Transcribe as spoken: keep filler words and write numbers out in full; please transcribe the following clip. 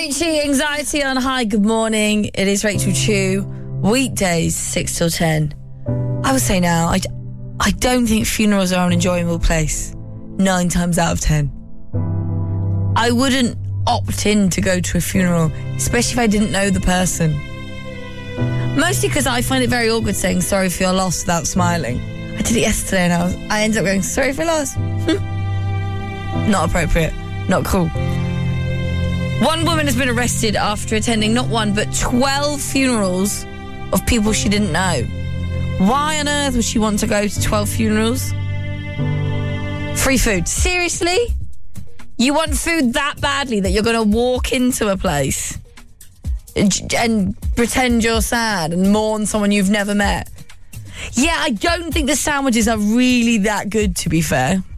Richie, anxiety on high. Good morning. It is Rachel Chu. Weekdays, six till ten. I would say now, I, I don't think funerals are an enjoyable place. Nine times out of ten. I wouldn't opt in to go to a funeral, especially if I didn't know the person. Mostly because I find it very awkward saying sorry for your loss without smiling. I did it yesterday and I, was, I ended up going, sorry for your loss. Not appropriate. Not cool. One woman has been arrested after attending not one but twelve funerals of people she didn't know. Why on earth would she want to go to twelve funerals? Free food. Seriously? You want food that badly that you're going to walk into a place and, and pretend you're sad and mourn someone you've never met? Yeah, I don't think the sandwiches are really that good, to be fair.